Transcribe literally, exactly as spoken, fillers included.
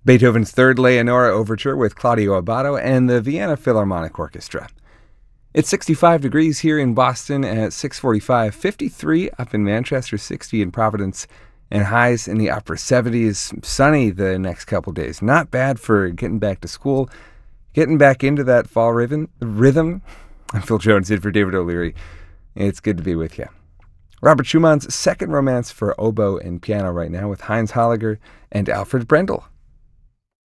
Beethoven's Third Leonora Overture with Claudio Abbado and the Vienna Philharmonic Orchestra. It's sixty-five degrees here in Boston at six forty-five, fifty-three up in Manchester, sixty in Providence, and highs in the upper seventies. Sunny the next couple days. Not bad for getting back to school, getting back into that fall rhythm. rhythm. I'm Phil Jones in for David O'Leary. It's good to be with you. Robert Schumann's Second Romance for Oboe and Piano right now with Heinz Holliger and Alfred Brendel.